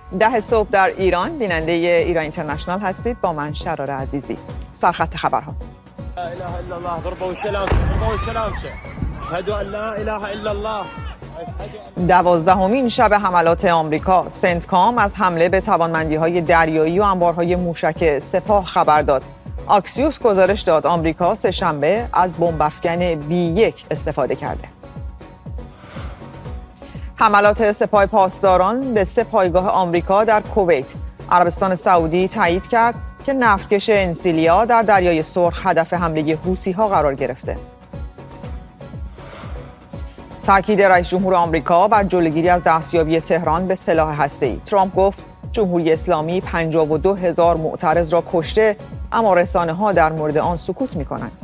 ده صبح در ایران بیننده ایران اینترنشنال هستید با من شرار عزیزی. سرخط خبرها. لا اله الا الله ضربه والسلام ضربه والسلام اشهد ان لا اله الا الله. 12مین شب حملات آمریکا، سنتکام از حمله به توانمندی‌های دریایی و انبارهای موشک سپاه خبر داد. آکسیوس گزارش داد آمریکا سه‌شنبه از بمب‌افکن B1 استفاده کرده. حملات سپاه پاسداران به 3 پایگاه آمریکا در کویت. عربستان سعودی تایید کرد که نفتکش انسیلیا در دریای سرخ هدف حمله حوثی‌ها قرار گرفته. تاکید رئیس جمهور آمریکا بر جلوگیری از دستیابی تهران به سلاح هسته‌ای. ترامپ گفت جمهوری اسلامی 52,000 معترض را کشته، اما رسانه‌ها در مورد آن سکوت می‌کنند.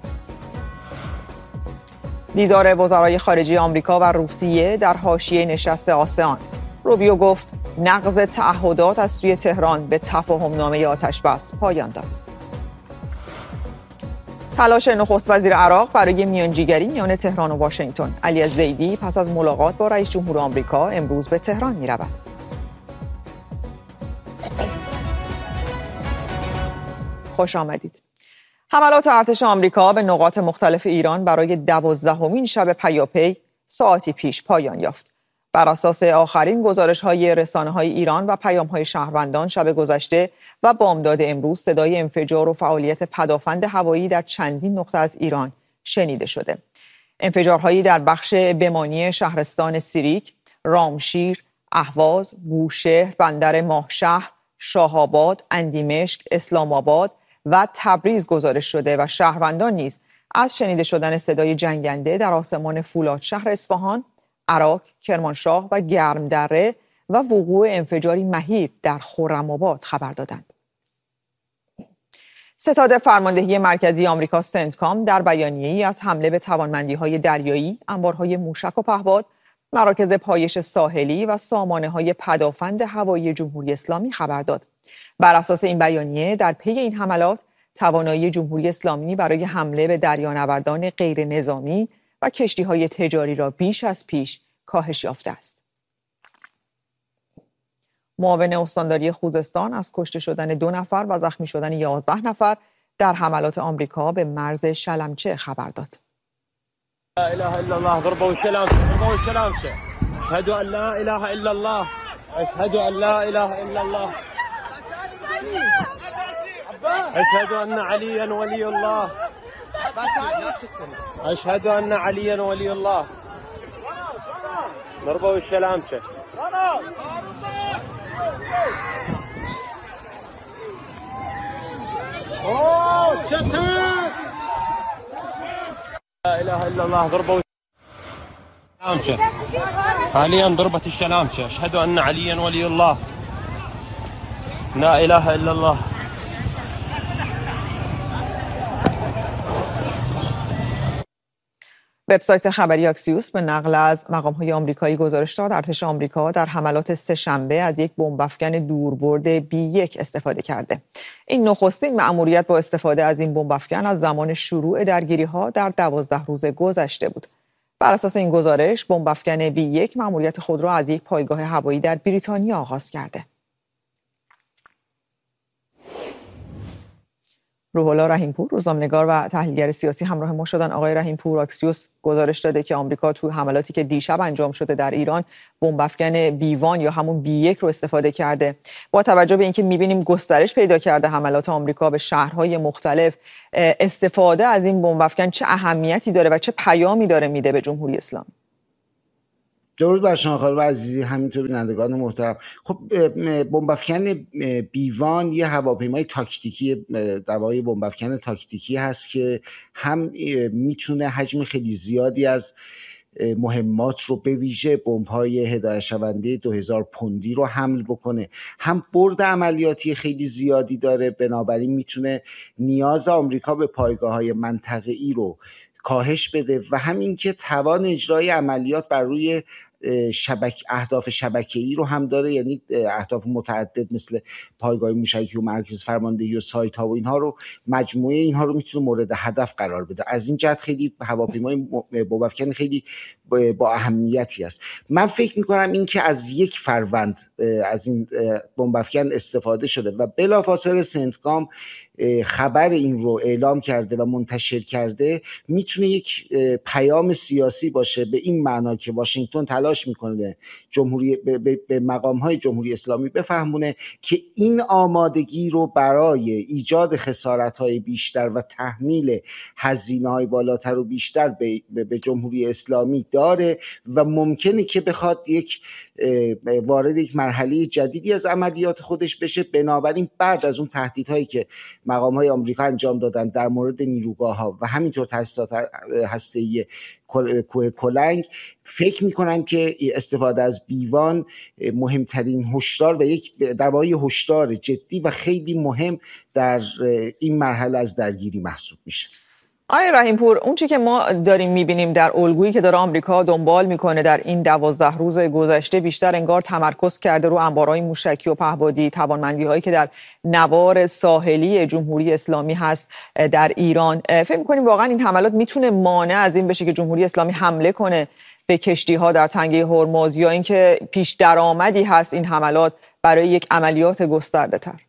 دیدار وزرای خارجه آمریکا و روسیه در حاشیه نشست آسئان. روبیو گفت نقض تعهدات از سوی تهران به تفاهم‌نامه آتش‌بس پایان داد. تلاش نخست وزیر عراق برای میانجیگری میان تهران و واشنگتن. علی الزیدی پس از ملاقات با رئیس جمهور آمریکا امروز به تهران می‌رود. خوش آمدید. حملات ارتش آمریکا به نقاط مختلف ایران برای 12مین شب پیاپی ساعتی پیش پایان یافت. بر اساس آخرین گزارش‌های رسانه‌های ایران و پیام‌های شهروندان شب گذشته و بامداد امروز صدای انفجار و فعالیت پدافند هوایی در چندین نقطه از ایران شنیده شده. انفجارهایی در بخش بمانی شهرستان سیریک، رامشیر، اهواز، بوشهر، بندر ماهشهر، شاه‌آباد، اندیمشک، اسلام آباد و تبریز گزارش شده و شهروندان نیز از شنیده شدن صدای جنگنده در آسمان فولاد شهر اصفهان، عراق، کرمانشاه و گرمدره و وقوع انفجاری مهیب در خرم‌آباد خبر دادند. ستاد فرماندهی مرکزی آمریکا سنتکام در بیانیه‌ای از حمله به توانمندی‌های دریایی، انبارهای موشک و پهپاد، مراکز پایش ساحلی و سامانه‌های پدافند هوایی جمهوری اسلامی خبر داد. بر اساس این بیانیه در پی این حملات توانایی جمهوری اسلامی برای حمله به دریانوردان غیر نظامی و کشتی‌های تجاری را بیش از پیش کاهش یافته است. معاون استانداری خوزستان از کشته شدن 2 نفر و زخمی شدن 11 نفر در حملات آمریکا به مرز شلمچه خبر داد. لا اله الا الله ضربه والسلام ضربه والسلام اشهد ان لا اله الا الله اشهد ان لا اله الا الله اشهد ان عليا ولي الله اشهد ان عليا ولي الله ضربه والسلام لا اله الا الله ضربه والسلام حاليا ضربه السلام اشهد ان عليا ولي الله لا اله الا الله. وبسایت خبری آکسیوس به نقل از مقام‌های آمریکایی گزارش داد ارتش آمریکا در حملات سه‌شنبه از یک بمب‌افکن دوربرد B1 استفاده کرده. این نخستین مأموریت با استفاده از این بمب‌افکن از زمان شروع درگیری‌ها در 12 روز گذشته بود. بر اساس این گزارش بمب‌افکن B1 مأموریت خود را از یک پایگاه هوایی در بریتانیا آغاز کرده. روح‌الله رحیم‌پور روزنامه‌نگار و تحلیلگر سیاسی همراه ما شدن. آقای رحیم‌پور، آکسیوس گزارش داده که آمریکا تو حملاتی که دیشب انجام شده در ایران بمب‌افکن B1 یا همون B1 رو استفاده کرده. با توجه به اینکه می‌بینیم گسترش پیدا کرده حملات آمریکا به شهرهای مختلف، استفاده از این بمب‌افکن چه اهمیتی داره و چه پیامی داره میده به جمهوری اسلامی؟ درود بر شما خانم عزیزی، همینطور بینندگان محترم. خب بمب‌افکن B1 یه هواپیمای تاکتیکی، در واقع بمب‌افکن تاکتیکی هست که هم میتونه حجم خیلی زیادی از مهمات رو به ویژه بمب‌های هدایت شونده 2000 پوندی رو حمل بکنه، هم برد عملیاتی خیلی زیادی داره، بنابراین میتونه نیاز آمریکا به پایگاه‌های منطقه‌ای رو کاهش بده و همین که توان اجرای عملیات بر روی اهداف شبکه‌ای رو هم داره، یعنی اهداف متعدد مثل پایگاه موشکی و مرکز فرماندهی و سایت ها و اینها رو، مجموعه اینها رو میتونه مورد هدف قرار بده. از این جهت خیلی هواپیمای بمب‌افکن خیلی با اهمیتی است. من فکر میکنم این که از 1 فروند از این بمب‌افکن استفاده شده و بلافاصله سنتکام خبر این رو اعلام کرده و منتشر کرده، میتونه یک پیام سیاسی باشه، به این معنا که واشنگتن تلاش میکنه به مقام‌های جمهوری اسلامی بفهمونه که این آمادگی رو برای ایجاد خسارت‌های بیشتر و تحمیل هزینه‌های بالاتر و بیشتر به جمهوری اسلامی داره و ممکنه که بخواد وارد یک مرحله جدیدی از عملیات خودش بشه. بنابراین بعد از اون تهدیدهایی که مقام‌های آمریکا انجام دادن در مورد نیروگاه‌ها و همینطور تأسیسات هسته‌ای کوه کلنگ، فکر می‌کنم که استفاده از بیوان مهمترین هشدار و در واقع هشدار جدی و خیلی مهم در این مرحله از درگیری محسوب میشه. آقای رحیم پور، اون چی که ما داریم میبینیم در الگویی که داره آمریکا دنبال میکنه در این 12 روز گذشته، بیشتر انگار تمرکز کرده رو انبارهای موشکی و پهپادی، توانمندی‌هایی که در نوار ساحلی جمهوری اسلامی هست در ایران. فکر میکنیم واقعا این حملات میتونه مانع از این بشه که جمهوری اسلامی حمله کنه به کشتی‌ها در تنگه هرمز، یا اینکه پیش درآمدی هست این حملات برای یک عملیات گسترده‌تر؟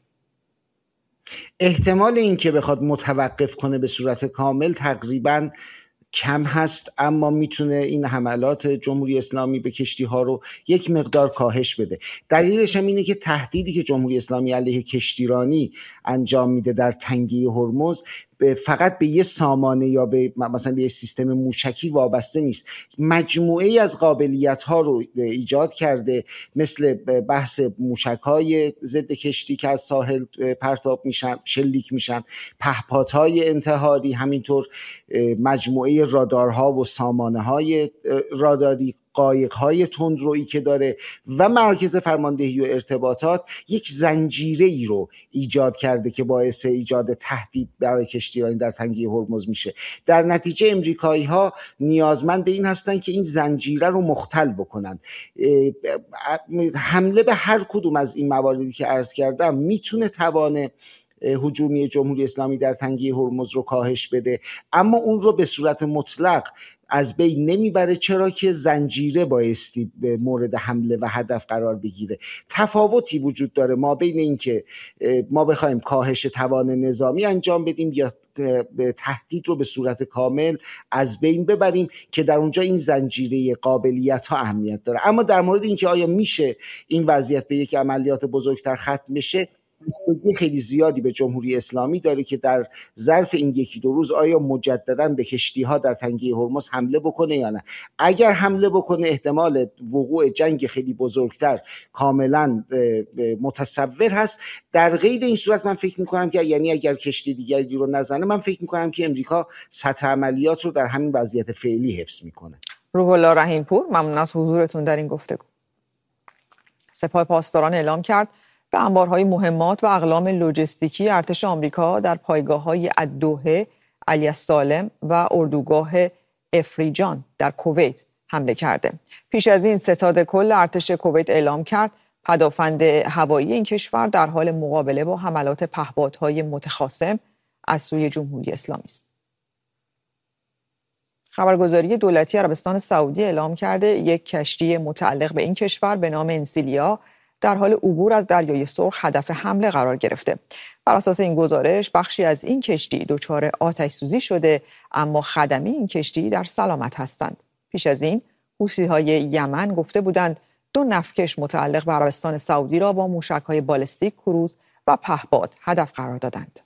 احتمال این که بخواد متوقف کنه به صورت کامل تقریباً کم هست، اما میتونه این حملات جمهوری اسلامی به کشتی ها رو یک مقدار کاهش بده. دلیلش هم اینه که تهدیدی که جمهوری اسلامی علیه کشتیرانی انجام میده در تنگه هرمز فقط به یه سامانه یا مثلا به یه سیستم موشکی وابسته نیست، مجموعه ای از قابلیت ها رو ایجاد کرده، مثل بحث موشک های ضد کشتی که از ساحل پرتاب میشن، شلیک میشن، پهپادهای انتحاری، همینطور مجموعه رادارها و سامانه های راداری، قایق‌های تندرویی که داره و مرکز فرماندهی و ارتباطات، یک زنجیره‌ای رو ایجاد کرده که باعث ایجاد تهدید برای کشتیرانی در تنگه هرمز میشه. در نتیجه امریکایی‌ها نیازمند این هستن که این زنجیره رو مختل بکنن. حمله به هر کدوم از این مواردی که عرض کردم میتونه توان هجومی جمهوری اسلامی در تنگه هرمز رو کاهش بده، اما اون رو به صورت مطلق از بین نمیبره، چرا که زنجیره بایستی به مورد حمله و هدف قرار بگیره. تفاوتی وجود داره ما بین این که ما بخوایم کاهش توان نظامی انجام بدیم یا تهدید رو به صورت کامل از بین ببریم، که در اونجا این زنجیره قابلیت ها اهمیت داره. اما در مورد اینکه آیا میشه این وضعیت به یک عملیات بزرگتر ختم بشه، بستگی خیلی زیادی به جمهوری اسلامی داره که در ظرف این 1-2 روز آیا مجددا به کشتی‌ها در تنگه هرمز حمله بکنه یا نه. اگر حمله بکنه احتمال وقوع جنگ خیلی بزرگتر کاملا متصور هست. در غیر این صورت من فکر می‌کنم که اگر کشتی دیگری رو نزنه، من فکر می‌کنم که امریکا سطح عملیات رو در همین وضعیت فعلی حفظ می‌کنه. روح الله رحیم پور، ممنون از حضورتون در این گفتگو. سپاه پاسداران اعلام کرد به انبارهای مهمات و اقلام لوجستیکی ارتش آمریکا در پایگاه‌های الدوحه، علی السالم و اردوگاه افریجان در کویت حمله کرده. پیش از این ستاد کل ارتش کویت اعلام کرد پدافند هوایی این کشور در حال مقابله با حملات پهپادهای متخاصم از سوی جمهوری اسلامی است. خبرگزاری دولتی عربستان سعودی اعلام کرده یک کشتی متعلق به این کشور به نام انسیلیا در حال عبور از دریای سرخ هدف حمله قرار گرفته. بر اساس این گزارش بخشی از این کشتی دچار آتش سوزی شده، اما خدمه این کشتی در سلامت هستند. پیش از این حوثی‌های یمن گفته بودند 2 نفتکش متعلق به عربستان سعودی را با موشک‌های بالستیک، کروز و پهپاد هدف قرار دادند.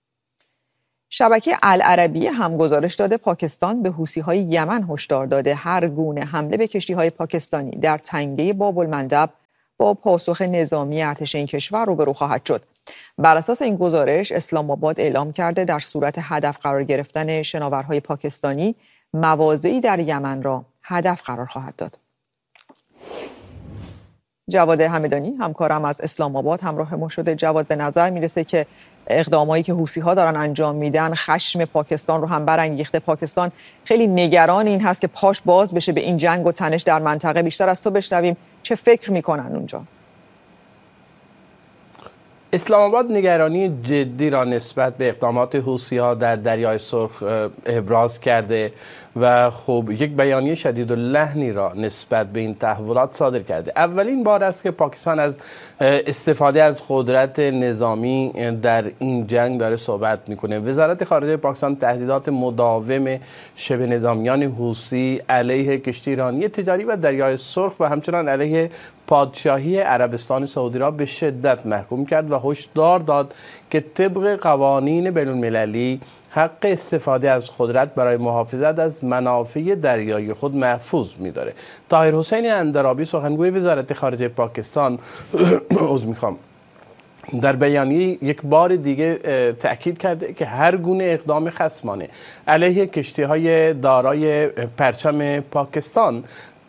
شبکه العربیه هم گزارش داده پاکستان به حوثی‌های یمن هشدار داده هر گونه حمله به کشتی‌های پاکستانی در تنگه باب‌المندب با پاسخ نظامی ارتش این کشور روبرو خواهد شد. بر اساس این گزارش اسلام آباد اعلام کرده در صورت هدف قرار گرفتن شناورهای پاکستانی مواضعی در یمن را هدف قرار خواهد داد. جواد همدانی همکارم از اسلام آباد همراه ما شده. جواد، به نظر میرسه که اقدامایی که حوثی‌ها دارن انجام میدن خشم پاکستان رو هم برانگیخته. پاکستان خیلی نگران این هست که پاش باز بشه به این جنگ و تنش در منطقه. بیشتر از تو بشنویم چه فکر میکنن اونجا. اسلام آباد نگرانی جدی را نسبت به اقدامات حوثی‌ها در دریای سرخ ابراز کرده و خب یک بیانیه شدید اللحنی را نسبت به این تحولات صادر کرده. اولین بار است که پاکستان از استفاده از قدرت نظامی در این جنگ داره صحبت میکنه. وزارت خارجه پاکستان تهدیدات مداوم شبه نظامیان حوثی علیه کشتی ایرانی تجاری و دریای سرخ و همچنان علیه پادشاهی عربستان سعودی را به شدت محکوم کرد و هشدار داد که طبق قوانین بین المللی حق استفاده از قدرت برای محافظت از منافع دریایی خود محفوظ می‌داره. طاهر حسین اندرابی سخنگوی وزارت خارجه پاکستان در بیانیه یک بار دیگه تأکید کرده که هر گونه اقدام خصمانه علیه کشتی‌های دارای پرچم پاکستان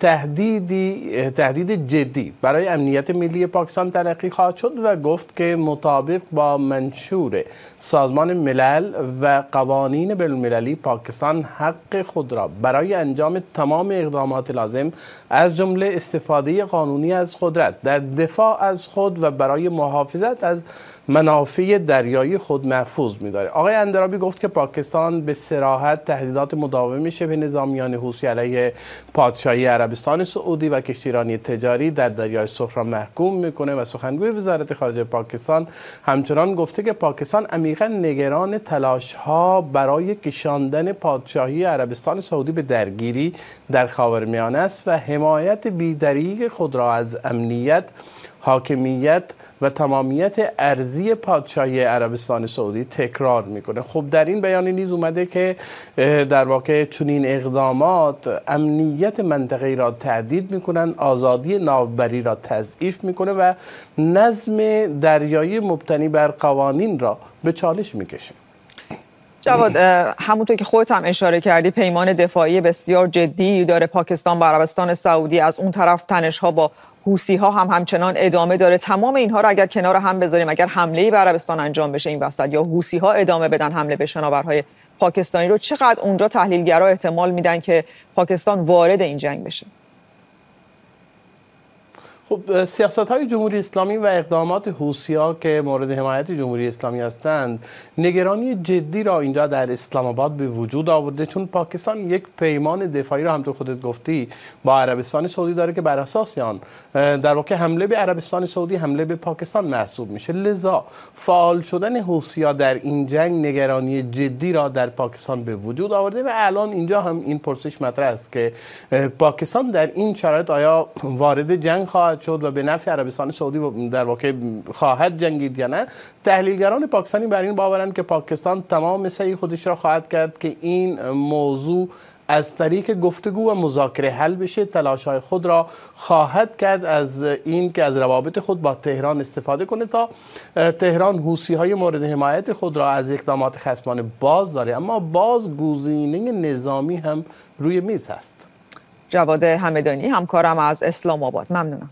تهدید جدی برای امنیت ملی پاکستان تلقی خواهد شد و گفت که مطابق با منشور سازمان ملل و قوانین بین المللی پاکستان حق خود را برای انجام تمام اقدامات لازم از جمله استفاده قانونی از قدرت در دفاع از خود و برای محافظت از منافع دریایی خود محفوظ می‌داره. آقای اندرابی گفت که پاکستان به صراحت تهدیدات مداوم شبه نظامیان حوثی علیه پادشاهی عربستان سعودی و کشتی ایرانی تجاری در دریای سرخ را محکوم میکنه و سخنگوی وزارت خارجه پاکستان همچنان گفته که پاکستان عمیقا نگران تلاش‌ها برای کشاندن پادشاهی عربستان سعودی به درگیری در خاورمیانه است و حمایت بی‌دریغ خود را از امنیت، حاکمیت و تمامیت ارضی پادشاهی عربستان سعودی تکرار میکنه. خب در این بیان نیز اومده که در واقع چنین اقدامات امنیت منطقه را تهدید میکنن، آزادی ناوبری را تضعیف میکنه و نظم دریایی مبتنی بر قوانین را به چالش میکشه. جواد، همونطور که خودت هم اشاره کردی پیمان دفاعی بسیار جدی داره پاکستان با عربستان سعودی. از اون طرف تنش‌ها با حوثی‌ها هم همچنان ادامه داره. تمام اینها رو اگر کنار هم بذاریم، اگر حمله‌ای به عربستان انجام بشه این وسط یا حوثی‌ها ادامه بدن حمله به شناورهای پاکستانی رو، چقدر اونجا تحلیلگرا احتمال میدن که پاکستان وارد این جنگ بشه؟ خب سیاست‌های جمهوری اسلامی و اقدامات حوثی‌ها که مورد حمایت جمهوری اسلامی هستند نگرانی جدی را اینجا در اسلام آباد به وجود آورده، چون پاکستان یک پیمان دفاعی را هم تو خودت گفتی با عربستان سعودی داره که بر اساس آن در واقع حمله به عربستان سعودی حمله به پاکستان محسوب میشه. لذا فعال شدن حوثی‌ها در این جنگ نگرانی جدی را در پاکستان به وجود آورده و الان اینجا هم این پرسش مطرح است که پاکستان در این شرایط آیا وارد جنگ خواهد شد و به نفع عربستان سعودی در واقع خواهد جنگید یا نه. تحلیلگران پاکستانی بر این باورند که پاکستان تمام سعی خودش را خواهد کرد که این موضوع از طریق گفتگو و مذاکره حل بشه. تلاش‌های خود را خواهد کرد از این که از روابط خود با تهران استفاده کنه تا تهران حوثی‌های مورد حمایت خود را از اقدامات خصمانه باز داره، اما باز گزینه نظامی هم روی میز هست. جواد همدانی همکارم از اسلام آباد، ممنونم.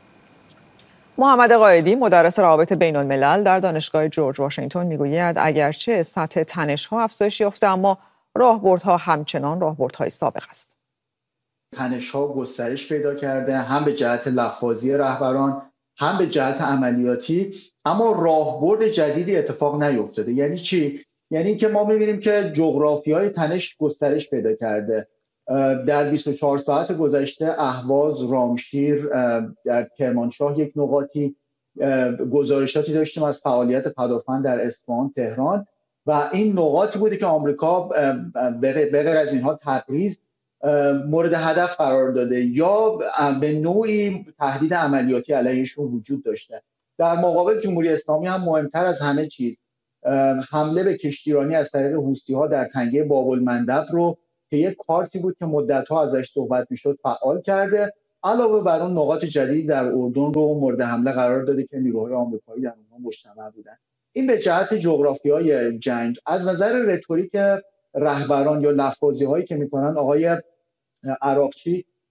محمد قائدی مدرس روابط بین الملل در دانشگاه جورج واشنگتن میگوید اگرچه سطح تنش‌ها افزایش یافته اما راهبردها همچنان راهبردهای سابق است. تنش‌ها گسترش پیدا کرده، هم به جهت لفاظی رهبران هم به جهت عملیاتی، اما راهبرد جدیدی اتفاق نیفتاده. یعنی چی؟ یعنی که ما می‌بینیم که جغرافیای تنش گسترش پیدا کرده. در 24 ساعت گذشته اهواز، رامشیر، در کرمانشاه یک نقاطی گزارشاتی داشتیم از فعالیت پدافند در اصفهان، تهران و این نقاطی بوده که آمریکا به غیر از اینها تبریز مورد هدف قرار داده یا به نوعی تهدید عملیاتی علیهشون وجود داشته. در مقابل جمهوری اسلامی هم مهمتر از همه چیز حمله به کشتیرانی از طریق حوثی‌ها در تنگه باب‌المندب رو که یک کارتی بود که مدت‌ها ازش صحبت می‌شد فعال کرده. علاوه بر اون نقاط جدیدی در اردن رو مورد حمله قرار داده که نیروهای آمریکایی در اونها مجتمع بودن. این به جهت جغرافیای جنگ. از نظر رتوریک رهبران یا لفاظی‌هایی که می‌کنن، آقای عراقچی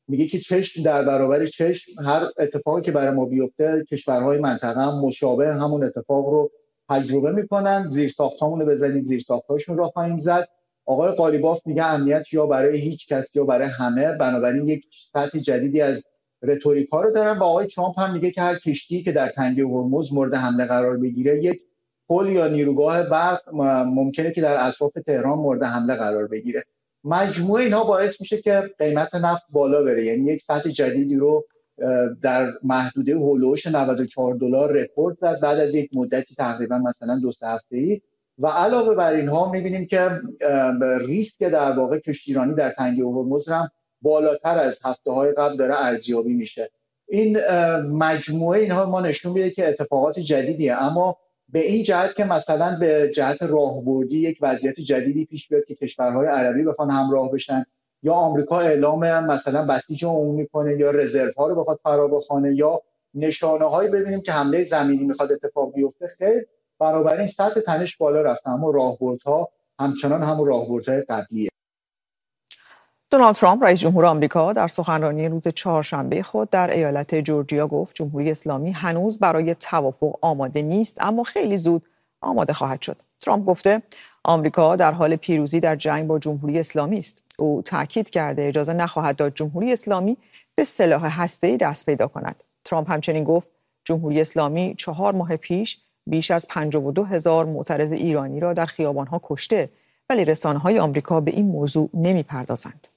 میگه که چشم در برابر چشم، هر اتفاقی که برای ما بیفته کشورهای منطقه هم مشابه همون اتفاق رو تجربه میکنن. زیرساختامون رو بزنید زیرساختاشون رو خواهیم زد. آقای قالیباف میگه امنیت یا برای هیچ کس یا برای همه، بنابراین یک سطح جدیدی از رتوریک ها رو دارن. و آقای ترامپ هم میگه که هر کشتی که در تنگه هرمز مورد حمله قرار بگیره، یک پل یا نیروگاه برق ممکنه که در اطراف تهران مورد حمله قرار بگیره. مجموعه اینها باعث میشه که قیمت نفت بالا بره، یعنی یک سطح جدیدی رو در محدوده هولوش $94 رکورد زد بعد از یک مدتی تقریبا مثلا 2-3 هفته‌ای. و علاوه بر اینها میبینیم که ریسک در واقع کشتیرانی در تنگه هرمز هم بالاتر از هفته‌های قبل داره ارزیابی میشه. این مجموعه اینها ما نشون میده که اتفاقات جدیدیه، اما به این جهت که مثلا به جهت راهبردی یک وضعیت جدیدی پیش بیاد که کشورهای عربی بخوان همراه بشن، یا آمریکا اعلام مثلا بسیج عمومی کنه، یا رزرو ها رو بخواد فرا بخونه، یا نشانه‌هایی ببینیم که حمله زمینی میخواد اتفاق بیفته، خیر. بنابراین سطح تنش بالا رفته، اما راهبردها همچنان همون راهبردهای قبلیه. دونالد ترامپ رئیس جمهور آمریکا در سخنرانی روز چهارشنبه خود در ایالت جورجیا گفت جمهوری اسلامی هنوز برای توافق آماده نیست، اما خیلی زود آماده خواهد شد. ترامپ گفته آمریکا در حال پیروزی در جنگ با جمهوری اسلامی است. او تاکید کرده اجازه نخواهد داد جمهوری اسلامی به سلاح هسته‌ای دست پیدا کند. ترامپ همچنین گفت جمهوری اسلامی 4 ماه پیش بیش از 52,000 معترض ایرانی را در خیابان‌ها کشته، ولی رسانه‌های آمریکا به این موضوع نمی‌پردازند.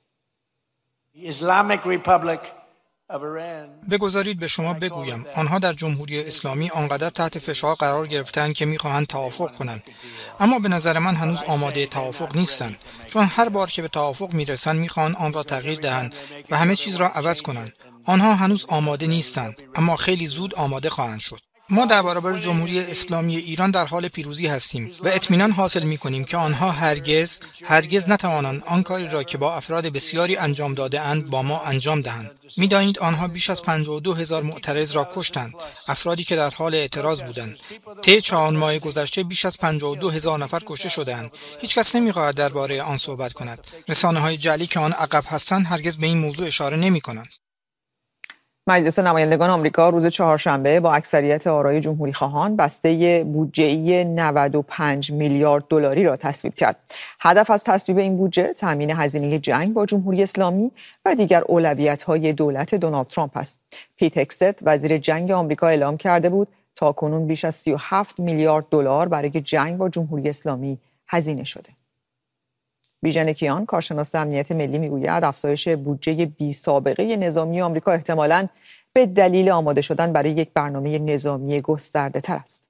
بگذارید به شما بگویم آنها در جمهوری اسلامی آنقدر تحت فشار قرار گرفتند که میخواهند توافق کنند، اما به نظر من هنوز آماده توافق نیستند، چون هر بار که به توافق میرسند میخواهند آن را تغییر دهند و همه چیز را عوض کنند. آنها هنوز آماده نیستند، اما خیلی زود آماده خواهند شد. ما در برابر جمهوری اسلامی ایران در حال پیروزی هستیم و اطمینان حاصل می‌کنیم که آنها هرگز نتوانند آن کاری را که با افراد بسیاری انجام داده اند با ما انجام دهند. می‌دانید آنها بیش از 52,000 معترض را کشتند، افرادی که در حال اعتراض بودند. طی 4 ماه گذشته بیش از 52,000 نفر کشته شدند. هیچ کس نمی‌خواهد درباره آن صحبت کند. رسانه‌های جعلی که آن عقب هستند هرگز به این موضوع اشاره نمی‌کنند. مجلس نمایندگان آمریکا روز چهارشنبه با اکثریت آرای جمهوری خواهان بسته بودجه‌ای 95 میلیارد دلاری را تصویب کرد. هدف از تصویب این بودجه تامین هزینه جنگ با جمهوری اسلامی و دیگر اولویت‌های دولت دونالد ترامپ است. پیت هگست وزیر جنگ آمریکا اعلام کرده بود تاکنون بیش از 37 میلیارد دلار برای جنگ با جمهوری اسلامی هزینه شده. بیژن کیان کارشناس امنیت ملی میگوید افزایش بودجه بی سابقه نظامی آمریکا احتمالاً به دلیل آماده شدن برای یک برنامه نظامی گسترده تر است.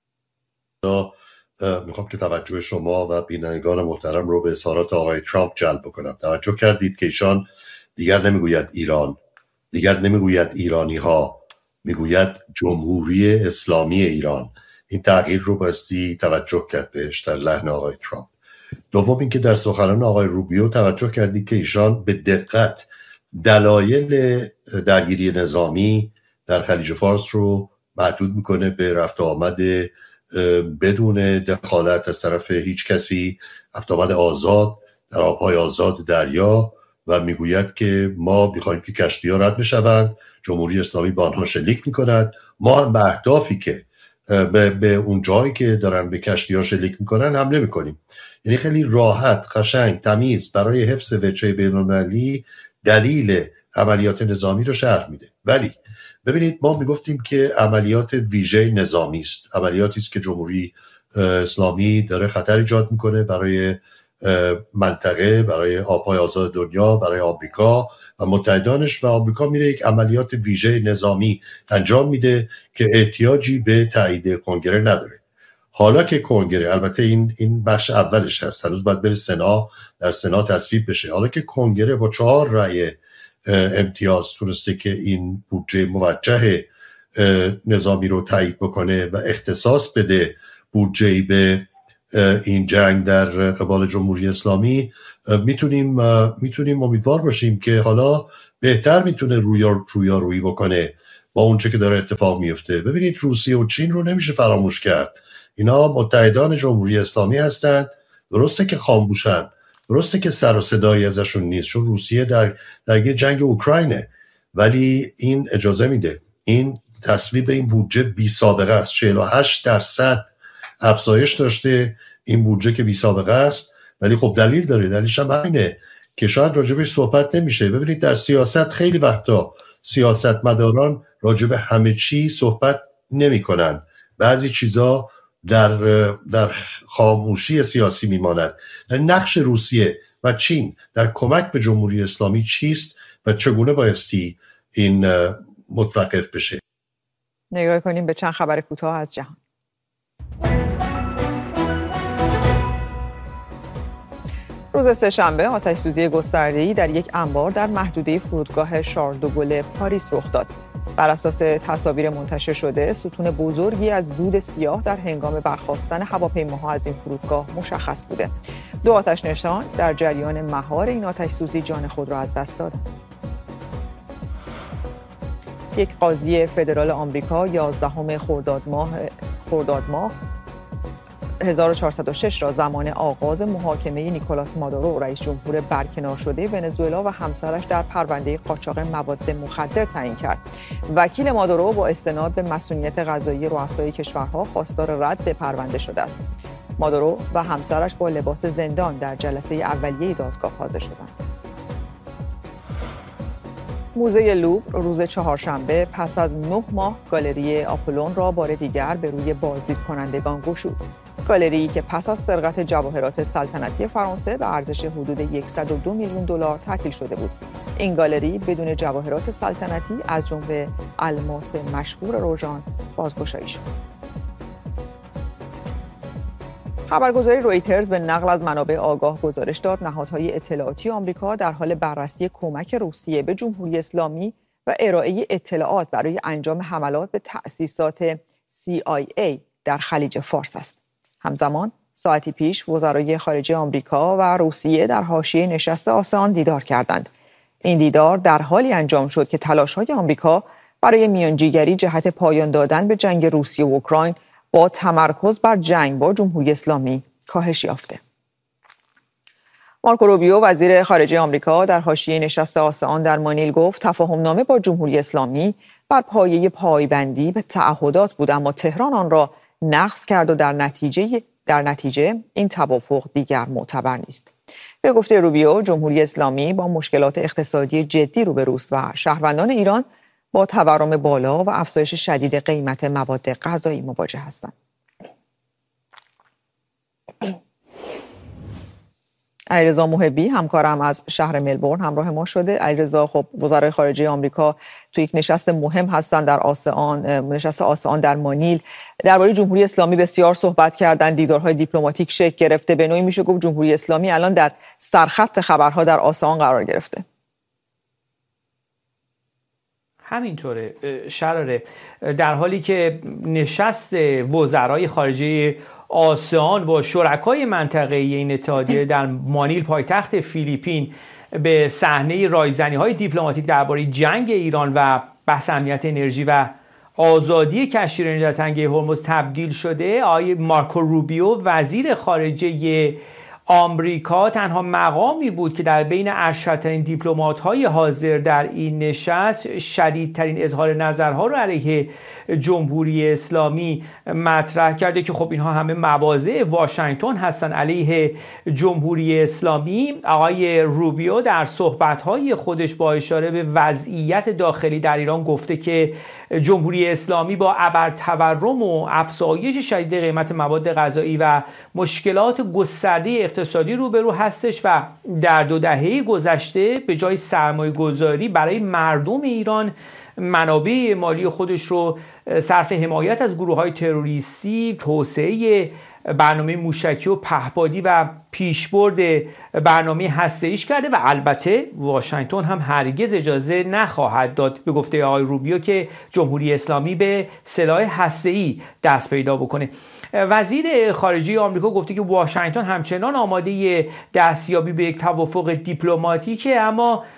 میخوام که توجه شما و بینندگان محترم رو به اظهارات آقای ترامپ جلب بکنم. توجه کردید که ایشان دیگر نمیگوید ایران، دیگر نمیگوید ایرانی ها، میگوید جمهوری اسلامی ایران. این تغییر رو باستی توجه کرد بهش در لحن آقای ترامپ. دوم اینکه در سخنان آقای روبیو توجه کردید که ایشان به دقت دلایل درگیری نظامی در خلیج فارس رو محدود میکنه به رفت و آمد بدون دخالت از طرف هیچ کسی، رفت و آمد آزاد در آبهای آزاد دریا، و میگوید که ما میخوایم که کشتی‌ها رد بشوند، جمهوری اسلامی با آنها شلیک میکند، ما هم به اهدافی که به اون جایی که دارن به کشتی‌ها شلیک میکنن حمله میکنیم. یعنی خیلی راحت، قشنگ، تمیز برای حفظ وجه بین‌المللی دلیل عملیات نظامی رو شرح میده. ولی ببینید ما میگفتیم که عملیات ویژه نظامی است، عملیاتی است که جمهوری اسلامی داره خطر ایجاد میکنه برای منطقه، برای آبهای آزاد دنیا، برای آمریکا و متحدانش، و آمریکا میره یک عملیات ویژه نظامی انجام میده که احتیاجی به تایید کنگره نداره. حالا که کنگره، البته این بخش اولش هست، هنوز باید بره سنا، در سنا تصویب بشه. حالا که کنگره با 4 رأی امتیاز تونسته که این بودجه موجه نظامی رو تایید بکنه و اختصاص بده بودجه‌ای به این جنگ در قبال جمهوری اسلامی، میتونیم امیدوار باشیم که حالا بهتر میتونه رویارویی بکنه با اونچه که داره اتفاق میفته. ببینید روسیه و چین رو نمیشه فراموش کرد، اینا متحدان جمهوری اسلامی هستند. درسته که خاموشن، درسته که سر و صدایی ازشون نیست چون روسیه در یه جنگ اوکراینه، ولی این اجازه میده. این تصویب این بودجه بی سابقه است. 48% افزایش داشته این بودجه که بی سابقه است، ولی خب دلیل داره. دلیلش هم همینه که شاید راجبش صحبت نمیشه. ببینید در سیاست خیلی وقتا سیاستمداران راجب همه چی صحبت نمیکنن. بعضی چیزا در خاموشی سیاسی میماند. در نقش روسیه و چین در کمک به جمهوری اسلامی چیست و چگونه بایستی این متوقف بشه؟ نگاه کنیم به چند خبر کوتاه از جهان. روز سه‌شنبه آتش‌سوزی گسترده‌ای در یک انبار در محدوده فرودگاه شارل دو گل پاریس رخ داد. بر اساس تصاویر منتشر شده، ستون بزرگی از دود سیاه در هنگام برخاستن هواپیماها از این فرودگاه مشخص بوده. 2 آتش‌نشان در جریان مهار این آتش‌سوزی جان خود را از دست دادند. یک قاضی فدرال آمریکا 11 خرداد ماه 1406 را زمان آغاز محاکمه نیکولاس مادورو رئیس جمهور برکنار شده ونزوئلا و همسرش در پرونده قاچاق مواد مخدر تعیین کرد. وکیل مادورو با استناد به مسئولیت قضایی رؤسای کشورها خواستار رد پرونده شده است. مادورو و همسرش با لباس زندان در جلسه اولیه دادگاه حاضر شدند. موزه لوور روز چهارشنبه پس از 9 ماه گالری آپولون را بار دیگر به روی بازدید کنندگان گشود. گالری که پس از سرقت جواهرات سلطنتی فرانسه به ارزش حدود 102 میلیون دلار تعطیل شده بود. این گالری بدون جواهرات سلطنتی از جمله الماس مشهور روژان بازگشایی شد. خبرگزاری رویترز به نقل از منابع آگاه گزارش داد نهادهای اطلاعاتی آمریکا در حال بررسی کمک روسیه به جمهوری اسلامی و ارائه اطلاعات برای انجام حملات به تأسیسات CIA در خلیج فارس است. همزمان ساعتی پیش وزرای خارجه آمریکا و روسیه در حاشیه نشست آسئان دیدار کردند. این دیدار در حالی انجام شد که تلاش‌های آمریکا برای میانجیگری جهت پایان دادن به جنگ روسیه و اوکراین با تمرکز بر جنگ با جمهوری اسلامی کاهش یافته. مارکو روبیو وزیر خارجه آمریکا در حاشیه نشست آسئان در مانیل گفت تفاهم‌نامه با جمهوری اسلامی بر پایه پایبندی به تعهدات بود، اما تهران آن را نقض کرد و در نتیجه این توافق دیگر معتبر نیست. به گفته روبیو جمهوری اسلامی با مشکلات اقتصادی جدی روبروست و شهروندان ایران با تورم بالا و افزایش شدید قیمت مواد غذایی مواجه هستند. علیرضا محبی همکارم از شهر ملبورن همراه ما شده. علیرضا، خب وزرای خارجه آمریکا تو یک نشست مهم هستند در آسئان، نشست آسئان در مانیل. درباره جمهوری اسلامی بسیار صحبت کردند، دیدارهای دیپلماتیک شکل گرفته. به نوعی میشه گفت جمهوری اسلامی الان در سرخط خبرها در آسئان قرار گرفته. همینطوره شراره، در حالی که نشست وزرای خارجه آسئان با شرکای منطقه‌ای این اتحادیه در مانیل پایتخت فیلیپین به صحنه رایزنی‌های دیپلماتیک درباره جنگ ایران و بحث امنیت انرژی و آزادی کشتی در تنگه هرمز تبدیل شده. آقای مارکو روبیو وزیر خارجه آمریکا تنها مقامی بود که در بین ارشدترین دیپلمات‌های حاضر در این نشست شدیدترین اظهار نظرها رو علیه جمهوری اسلامی مطرح کرده که خب اینها همه مواضع واشنگتن هستن علیه جمهوری اسلامی. آقای روبیو در صحبت‌های خودش با اشاره به وضعیت داخلی در ایران گفته که جمهوری اسلامی با ابرتورم و افزایش شدید قیمت مواد غذایی و مشکلات گسترده اقتصادی روبرو هستش و در 2 دهه گذشته به جای سرمایه‌گذاری برای مردم ایران منابع مالی خودش رو صرف حمایت از گروه‌های تروریستی، توسعه برنامه موشکی و پهپادی و پیشبرد برنامه هسته‌ایش کرده و البته واشنگتن هم هرگز اجازه نخواهد داد به گفته آقای روبیو که جمهوری اسلامی به سلاح هسته‌ای دست پیدا بکنه. وزیر خارجه آمریکا گفته که واشنگتن همچنان آماده دستیابی به یک توافق دیپلماتیکه، اما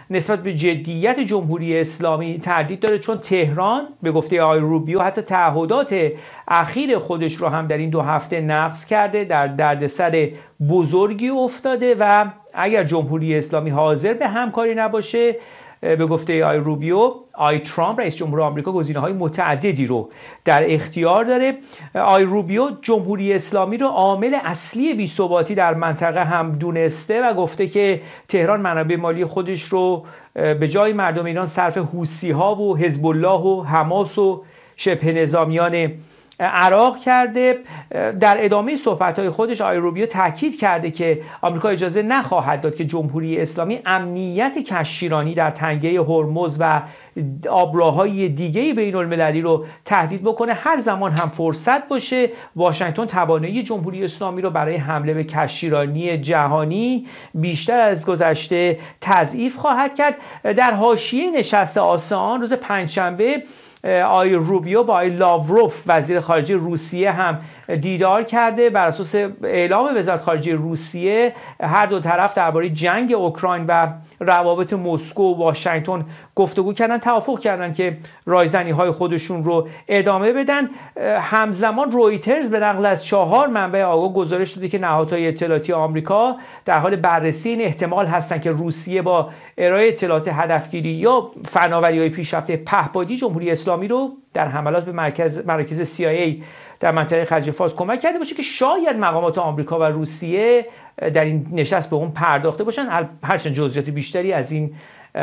نسبت به جدیت جمهوری اسلامی تردید داره، چون تهران به گفته آقای روبیو حتی تعهدات اخیر خودش رو هم در این 2 هفته نقض کرده، در دردسر بزرگی افتاده و اگر جمهوری اسلامی حاضر به همکاری نباشه، به گفته آقای روبیو، آقای ترامپ رئیس جمهور آمریکا گزینه‌های متعددی رو در اختیار داره. آقای روبیو جمهوری اسلامی رو عامل اصلی بی‌ثباتی در منطقه هم دونسته و گفته که تهران منابع مالی خودش رو به جای مردم ایران صرف حوثی‌ها و حزب الله و حماس و شبه نظامیان عراق کرده. در ادامه صحبت‌های خودش آقای روبیو تاکید کرده که آمریکا اجازه نخواهد داد که جمهوری اسلامی امنیت کشتیرانی در تنگه هرمز و آبراهای دیگه بین‌المللی رو تهدید بکنه. هر زمان هم فرصت باشه واشنگتن توانایی جمهوری اسلامی رو برای حمله به کشتیرانی جهانی بیشتر از گذشته تضعیف خواهد کرد. در حاشیه نشست آسان روز پنجشنبه آقای روبیو با آقای لاوروف وزیر خارجه روسیه هم دیدار کرده. بر اساس اعلام وزارت خارجه روسیه هر دو طرف درباره جنگ اوکراین و روابط مسکو و واشنگتن گفتگو کردن، توافق کردن که رایزنی‌های خودشون رو ادامه بدن. همزمان رویترز به نقل از 4 منبع آگاه گزارش داده که نهادهای اطلاعاتی آمریکا در حال بررسی این احتمال هستند که روسیه با ارائه اطلاعات هدفگیری یا فناوری‌های پیشرفته پهپادی جمهوری اسلامی رو در حملات به مراکز CIA در منطقه خلیج فارس کمک کرده باشه که شاید مقامات آمریکا و روسیه در این نشست به اون پرداخته باشن. هرچند جزئیات بیشتری از این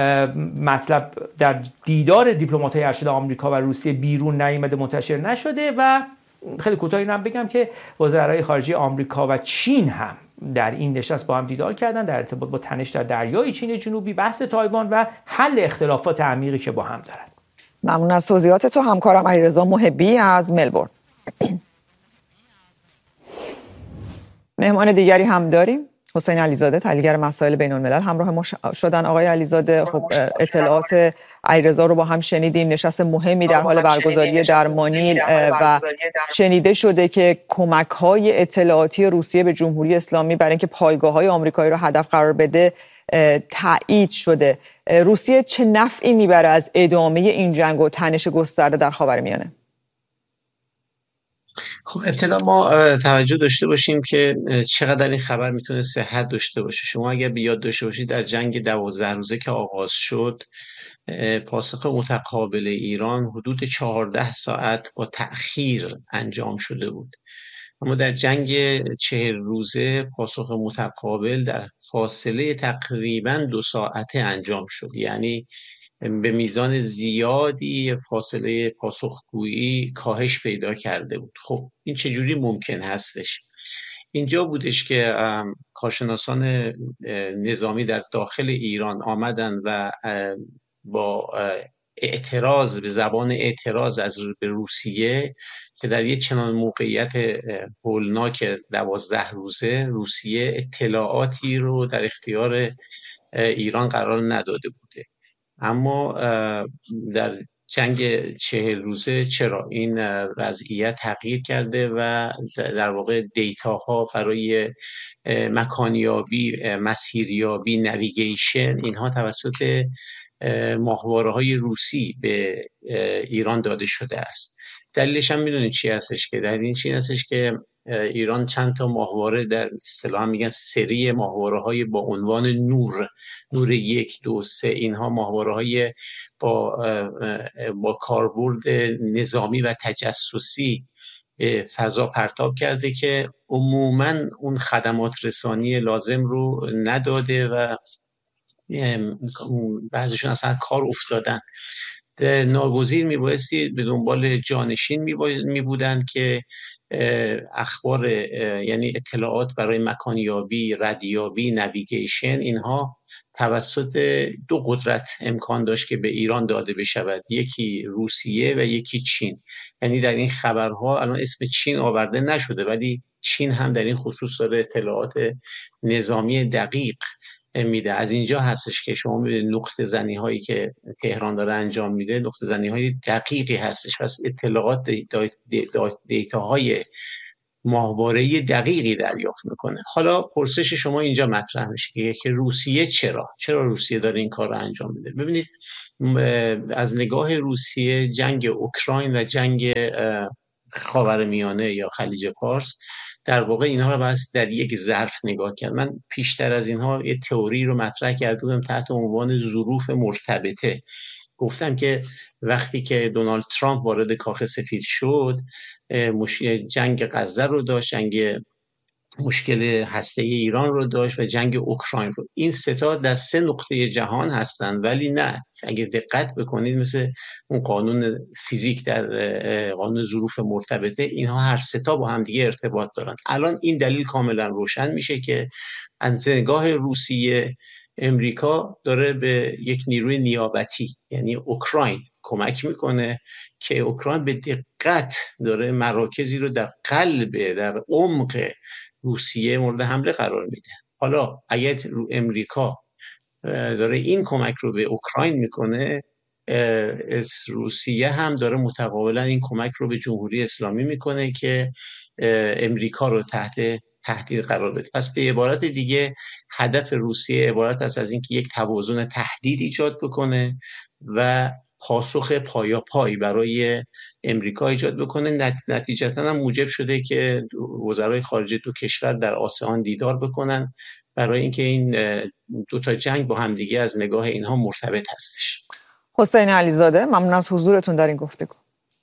مطلب در دیدار دیپلمات‌های ارشد آمریکا و روسیه بیرون نیامده، منتشر نشده. و خیلی کوتاه اینم بگم که وزرای خارجه آمریکا و چین هم در این نشست با هم دیدار کردن در ارتباط با تنش در دریای چین جنوبی، بحث تایوان و حل اختلافات عمیقی که با هم دارن. ممنون از توضیحات تو همکارم علیرضا محبی از ملبورن. مهمان دیگری هم داریم، حسین علیزاده تحلیلگر مسائل بین الملل همراه ما شدن. آقای علیزاده، خب اطلاعات علیرضا رو با هم شنیدیم، نشست مهمی در حال برگزاری در مانیل و شنیده شده که کمک‌های اطلاعاتی روسیه به جمهوری اسلامی برای اینکه پایگاه‌های آمریکایی رو هدف قرار بده تایید شده. روسیه چه نفعی میبره از ادامه این جنگ و تنش گسترده در خاورمیانه؟ خب ابتدا ما توجه داشته باشیم که چقدر این خبر میتونه صحت داشته باشه. شما اگر به یاد داشته باشید در جنگ 12 روزه که آغاز شد، پاسخ متقابل ایران حدود 14 ساعت با تأخیر انجام شده بود، اما در جنگ 40 روزه پاسخ متقابل در فاصله تقریباً 2 ساعته انجام شد. یعنی به میزان زیادی فاصله پاسخگویی کاهش پیدا کرده بود. خب این چجوری ممکن هستش؟ اینجا بودش که کارشناسان نظامی در داخل ایران آمدن و با اعتراض به زبان اعتراض از به روسیه که در یک چنان موقعیت هولناک 12 روزه روسیه اطلاعاتی رو در اختیار ایران قرار نداده بوده، اما در جنگ 40 روزه چرا این وضعیت تغییر کرده و در واقع دیتاها برای مکانیابی، مسیریابی، نویگیشن اینها توسط ماهواره‌های روسی به ایران داده شده است. دلیلش هم میدونید چی هستش؟ که دلیل چی هستش که ایران چند تا ماهواره در اصطلاح میگن سری ماهواره‌های با عنوان نور 1 2 3 اینها ماهواره‌های با کاربرد نظامی و تجسسی فضا پرتاب کرده که عموماً اون خدمات رسانی لازم رو نداده و بعضیشون اصلا کار افتادن. ناگزیر میبایستی به دنبال جانشین میبودند که اخبار یعنی اطلاعات برای مکانیابی، ردیابی، نویگیشن اینها توسط 2 قدرت امکان داشت که به ایران داده بشود، یکی روسیه و یکی چین. یعنی در این خبرها الان اسم چین آورده نشده ولی چین هم در این خصوص داره اطلاعات نظامی دقیق میده. از اینجا هستش که شما میبینید نقطه زنی هایی که تهران داره انجام میده نقطه زنی های دقیقی هستش. پس اطلاعات دیتاهای ماهواره دقیقی دریافت میکنه. حالا پرسش شما اینجا مطرح میشه که روسیه چرا روسیه داره این کار رو انجام میده؟ ببینید از نگاه روسیه جنگ اوکراین و جنگ خاورمیانه یا خلیج فارس در واقع اینها رو بس در یک ظرف نگاه کرد. من پیشتر از اینها یه تئوری رو مطرح کرده بودم تحت عنوان ظروف مرتبطه. گفتم که وقتی که دونالد ترامپ وارد کاخ سفید شد، جنگ غزه رو داشت، جنگ مشکل هسته ایران رو داشت و جنگ اوکراین رو. این سه تا در سه نقطه جهان هستن، ولی نه، اگه دقت بکنید مثل اون قانون فیزیک در قانون ظروف مرتبطه، اینها هر سه تا با هم دیگه ارتباط دارن. الان این دلیل کاملا روشن میشه که از نگاه روسیه امریکا داره به یک نیروی نیابتی یعنی اوکراین کمک میکنه که اوکراین به دقت داره مراکزی رو در قلب، در عمق روسیه مورد حمله قرار میده. حالا اگر امریکا داره این کمک رو به اوکراین میکنه، روسیه هم داره متقابلا این کمک رو به جمهوری اسلامی میکنه که امریکا رو تحت تهدید قرار بده. پس به عبارت دیگه هدف روسیه عبارت است از اینکه یک توازن تهدید ایجاد بکنه و پاسخ پایاپای برای امریکا ایجاد بکنه. نتیجتا هم موجب شده که وزرای خارجه دو کشور در آسیان دیدار بکنن برای اینکه این دو تا جنگ با هم دیگه از نگاه اینها مرتبط هستش. حسین علیزاده، ممنون از حضورتون در این گفتگو.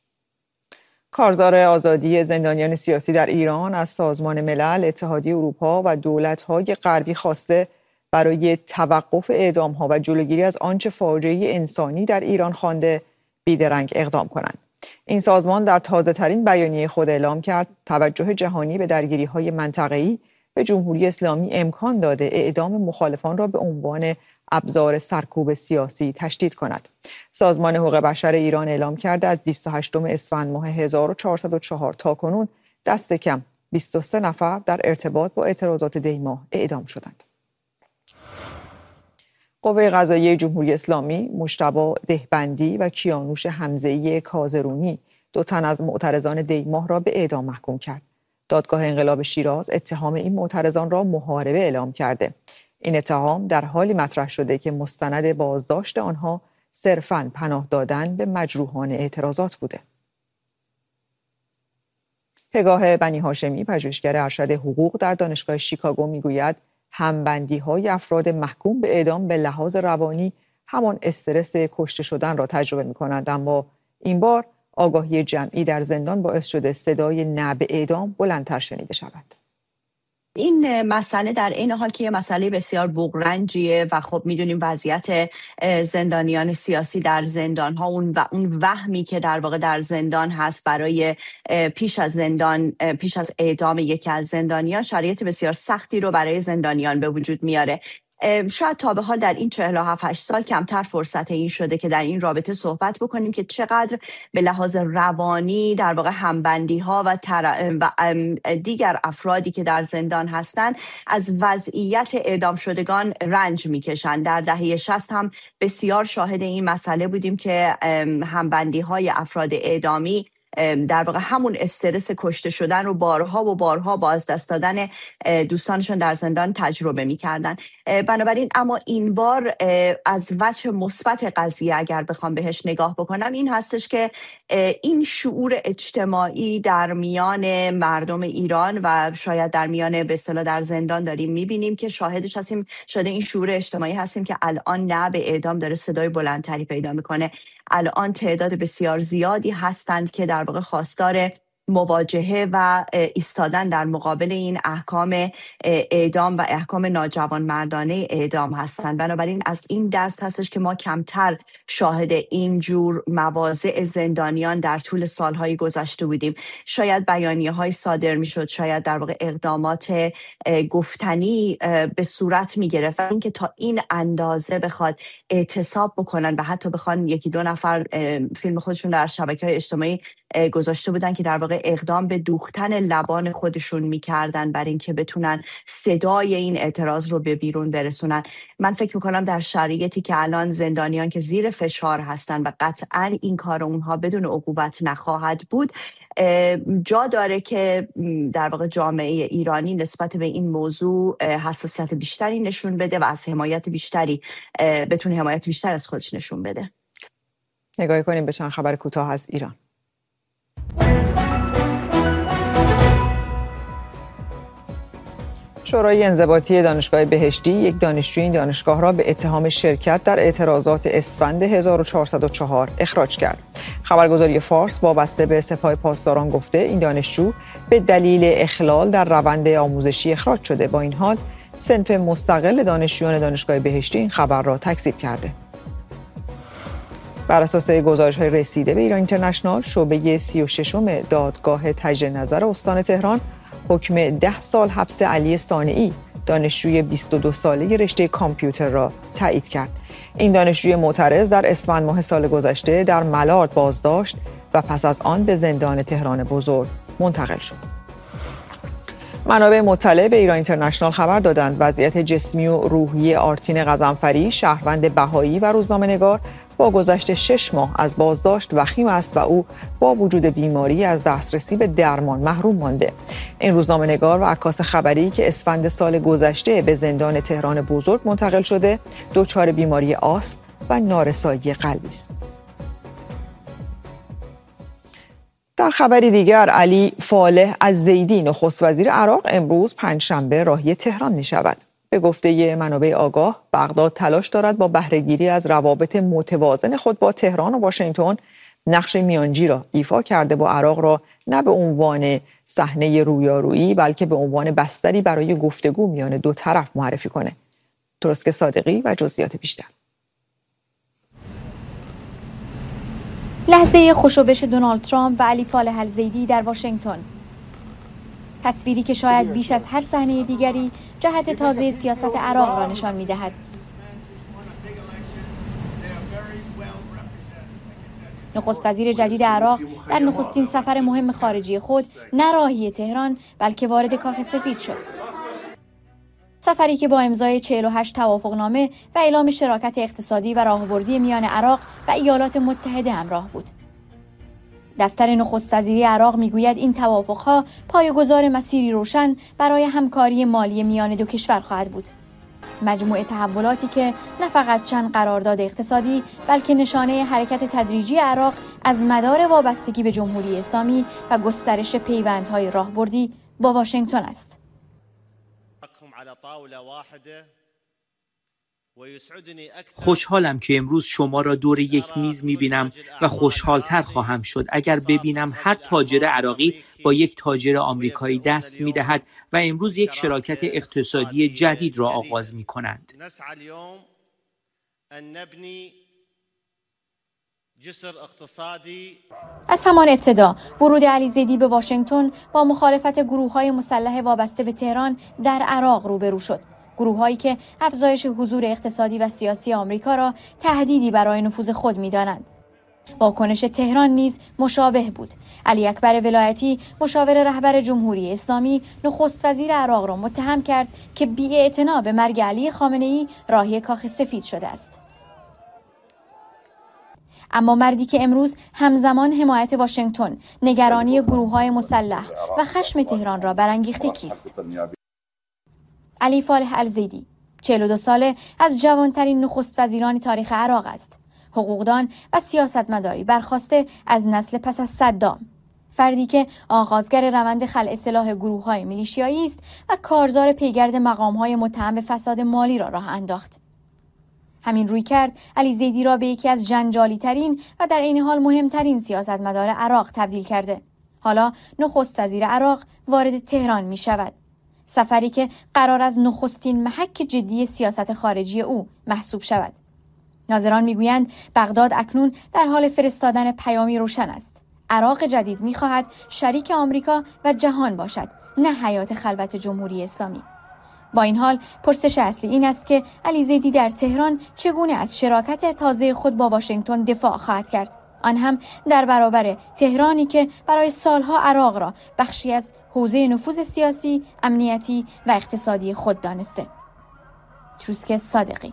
کارزار آزادی زندانیان سیاسی در ایران از سازمان ملل، اتحادیه اروپا و دولت‌های غربی خواسته برای توقف اعدام‌ها و جلوگیری از آنچه فاجعه انسانی در ایران خوانده بیدرنگ اقدام کنند. این سازمان در تازه‌ترین بیانیه خود اعلام کرد توجه جهانی به درگیری‌های منطقه‌ای به جمهوری اسلامی امکان داده اعدام مخالفان را به عنوان ابزار سرکوب سیاسی تشدید کند. سازمان حقوق بشر ایران اعلام کرده از 28 اسفند ماه 1404 تا کنون دست کم 23 نفر در ارتباط با اعتراضات دی‌ماه اعدام شدند. قوه قضاییه جمهوری اسلامی مجتبی دهبندی و کیانوش حمزه‌ای کاظرونی، دو تن از معترضان دی‌ماه را به اعدام محکوم کرد. دادگاه انقلاب شیراز اتهام این معترضان را محاربه اعلام کرده. این اتهام در حالی مطرح شده که مستند بازداشت آنها صرفاً پناه دادن به مجروحان اعتراضات بوده. پگاه بنی هاشمی، پژوهشگر ارشد حقوق در دانشگاه شیکاگو، میگوید همبندی‌های افراد محکوم به اعدام به لحاظ روانی همان استرس کشته شدن را تجربه می‌کنند، اما این بار آگاهی جمعی در زندان باعث شده صدای نه به اعدام بلندتر شنیده شود. این مسئله در این حال که یه مسئله بسیار بغرنجیه و خب میدونیم وضعیت زندانیان سیاسی در زندان ها اون وهمی که در واقع در زندان هست برای پیش از اعدام یکی از زندانیان شرایط بسیار سختی رو برای زندانیان به وجود میاره. شاید تا به حال در این 47-8 سال کمتر فرصت این شده که در این رابطه صحبت بکنیم که چقدر به لحاظ روانی در واقع همبندی ها و دیگر افرادی که در زندان هستند از وضعیت اعدام شدگان رنج میکشند. در دهه 60 هم بسیار شاهد این مسئله بودیم که همبندی های افراد اعدامی در واقع همون استرس کشته شدن رو بارها و بارها با از دست دادن دوستانشون در زندان تجربه می‌کردن. بنابراین اما این بار از وجه مثبت قضیه اگر بخوام بهش نگاه بکنم این هستش که این شعور اجتماعی در میان مردم ایران و شاید در میان به اصطلاح در زندان داریم می‌بینیم که شاهدش هستیم، شده این شعور اجتماعی هستیم که الان نه به اعدام داره صدای بلندتری پیدا می‌کنه. الان تعداد بسیار زیادی هستند که در واقع خواستار مواجهه و ایستادن در مقابل این احکام اعدام و احکام ناجوانمردانه اعدام هستند. بنابراین از این دست هستش که ما کمتر شاهد این جور مواضع زندانیان در طول سالهای گذشته بودیم. شاید بیانیه‌های صادر می‌شد، شاید در واقع اقدامات گفتنی به صورت می‌گرفت، اینکه تا این اندازه بخواد اعتصاب بکنن و حتی بخوان یکی دو نفر فیلم خودشون در شبکه‌های اجتماعی گذاشته بودن که در واقع اقدام به دوختن لبان خودشون میکردن برای اینکه بتونن صدای این اعتراض رو به بیرون برسونن. من فکر میکنم در شرایطی که الان زندانیان که زیر فشار هستن و قطعا این کار اونها بدون عقوبت نخواهد بود، جا داره که در واقع جامعه ایرانی نسبت به این موضوع حساسیت بیشتری نشون بده و از حمایت بیشتری بتونه حمایت بیشتر از خودش نشون بده. نگاهی کنیم به چند خبر کوتاه از ایران. شورای انضباطی دانشگاه بهشتی یک دانشجوی این دانشگاه را به اتهام شرکت در اعتراضات اسفند 1404 اخراج کرد. خبرگزاری فارس وابسته به سپاه پاسداران گفته این دانشجو به دلیل اخلال در روند آموزشی اخراج شده. با این حال صنف مستقل دانشجویان دانشگاه بهشتی این خبر را تکذیب کرده. بر اساس گزارش‌های رسیده به ایران اینترنشنال، شعبه 36 دادگاه تجدید نظر استان تهران حکم 10 سال حبس علی صانعی، دانشجوی 22 ساله رشته کامپیوتر را تایید کرد. این دانشجوی معترض در اسفند ماه سال گذشته در ملارد بازداشت و پس از آن به زندان تهران بزرگ منتقل شد. منابع مطلع به ایران اینترنشنال خبر دادند وضعیت جسمی و روحی آرتین غضنفری، شهروند بهایی و روزنامه‌نگار، با گذشت 6 ماه از بازداشت وخیم است و او با وجود بیماری از دسترسی به درمان محروم مانده. این روزنامه‌نگار و عکاس خبری که اسفند سال گذشته به زندان تهران بزرگ منتقل شده، دچار بیماری آسم و نارسایی قلبی است. در خبری دیگر، علی فالح الزیدی نخست وزیر عراق امروز پنجشنبه راهی تهران می شود. به گفته منابع آگاه، بغداد تلاش دارد با بهره‌گیری از روابط متوازن خود با تهران و واشنگتن نقش میانجی را ایفا کرده با عراق را نه به عنوان صحنه رویارویی بلکه به عنوان بستری برای گفتگو میان دو طرف معرفی کنه. ترسک صادقی و جزئیات بیشتر. لحظه خوشوبش دونالد ترامپ و علی فالح الزیدی در واشنگتن، تصویری که شاید بیش از هر صحنه دیگری جهت تازه سیاست عراق را نشان می‌دهد. نخست وزیر جدید عراق در نخستین سفر مهم خارجی خود نه راهی تهران بلکه وارد کاخ سفید شد. سفری که با امضای 48 توافقنامه و اعلام شراکت اقتصادی و راهبردی میان عراق و ایالات متحده همراه بود. دفتر نخست وزیری عراق میگوید این توافقها پایه‌گذار مسیری روشن برای همکاری مالی میان دو کشور خواهد بود. مجموعه تحولاتی که نه فقط چند قرارداد اقتصادی بلکه نشانه حرکت تدریجی عراق از مدار وابستگی به جمهوری اسلامی و گسترش پیوندهای راهبردی با واشنگتن است. خوشحالم که امروز شما را دور یک میز میبینم و خوشحالتر خواهم شد اگر ببینم هر تاجر عراقی با یک تاجر آمریکایی دست میدهد و امروز یک شراکت اقتصادی جدید را آغاز میکنند. از همان ابتدا ورود علی زیدی به واشنگتن با مخالفت گروه‌های مسلح وابسته به تهران در عراق روبرو شد. گروه‌هایی که افزایش حضور اقتصادی و سیاسی آمریکا را تهدیدی برای نفوذ خود می‌دانند. واکنش تهران نیز مشابه بود. علی اکبر ولایتی، مشاور رهبر جمهوری اسلامی، نخست وزیر عراق را متهم کرد که بی‌اعتنا به مرگ علی خامنه‌ای راهی کاخ سفید شده است. اما مردی که امروز همزمان حمایت واشنگتن، نگرانی گروه‌های مسلح و خشم تهران را برانگیخته کیست؟ علی فالح الزیدی 42 ساله از جوانترین نخست وزیران تاریخ عراق است. حقوقدان و سیاستمداری برخواسته از نسل پس از صدام. فردی که آغازگر روند خلع سلاح گروه‌های میلیشیایی است و کارزار پیگرد مقام‌های متهم به فساد مالی را راه انداخت. همین روی کرد علی زیدی را به یکی از جنجالی‌ترین و در عین حال مهمترین سیاستمدار عراق تبدیل کرده. حالا نخست وزیر عراق وارد تهران می شود. سفری که قرار از نخستین محک جدی سیاست خارجی او محسوب شود. ناظران میگویند بغداد اکنون در حال فرستادن پیامی روشن است. عراق جدید می‌خواهد شریک آمریکا و جهان باشد، نه حیات خلوت جمهوری اسلامی. با این حال پرسش اصلی این است که علی زیدی در تهران چگونه از شراکت تازه خود با واشنگتن دفاع خواهد کرد. آن هم در برابر تهرانی که برای سالها عراق را بخشی از حوزه نفوذ سیاسی، امنیتی و اقتصادی خود دانسته. تروسک صادقی.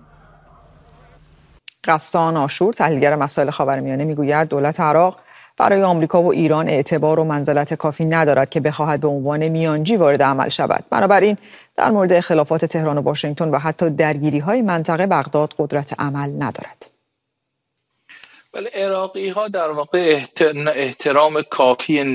غسان آشور، تحلیلگر مسائل خاورمیانه، میگوید دولت عراق برای آمریکا و ایران اعتبار و منزلت کافی ندارد که بخواهد به عنوان میانجی وارد عمل شود. بنابراین در مورد اختلافات تهران و واشنگتن و حتی درگیری‌های منطقه بغداد قدرت عمل ندارد. ولی عراقی‌ها در واقع احترام کافی